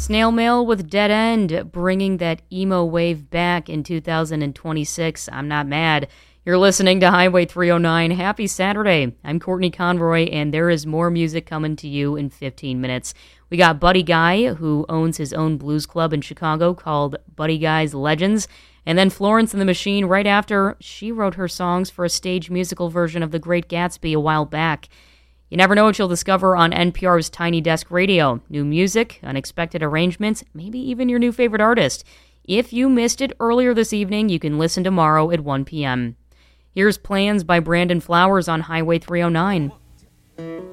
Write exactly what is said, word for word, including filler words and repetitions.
Snail Mail with Dead End, bringing that emo wave back in two thousand twenty-six. I'm not mad. You're listening to Highway three oh nine. Happy Saturday. I'm Courtney Conroy, and there is more music coming to you in fifteen minutes. We got Buddy Guy, who owns his own blues club in Chicago called Buddy Guy's Legends. And then Florence and the Machine right after. She wrote her songs for a stage musical version of The Great Gatsby a while back. You never know what you'll discover on N P R's Tiny Desk Radio. New music, unexpected arrangements, maybe even your new favorite artist. If you missed it earlier this evening, you can listen tomorrow at one p.m. Here's Plans by Brandon Flowers on Highway three oh nine.